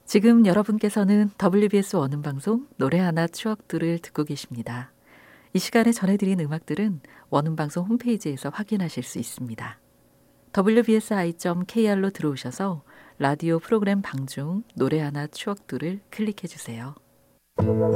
지금 여러분께서는 WBS 원음방송 노래 하나 추억들을 듣고 계십니다. 이 시간에 전해드린 음악들은 원음방송 홈페이지에서 확인하실 수 있습니다. wbsi.kr로 들어오셔서 라디오 프로그램 방중 노래 하나 추억들을 클릭해 주세요.